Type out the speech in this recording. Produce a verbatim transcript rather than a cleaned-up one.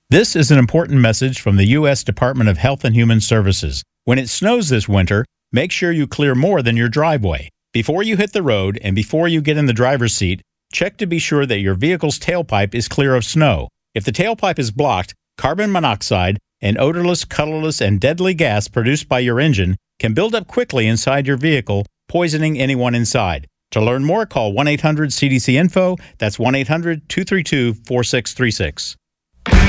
This is an important message from the U S Department of Health and Human Services. When it snows this winter, make sure you clear more than your driveway. Before you hit the road and before you get in the driver's seat, check to be sure that your vehicle's tailpipe is clear of snow. If the tailpipe is blocked, carbon monoxide, an odorless, colorless, and deadly gas produced by your engine can build up quickly inside your vehicle, poisoning anyone inside. To learn more, call one eight hundred C D C info. That's one eight hundred two three two four six three six.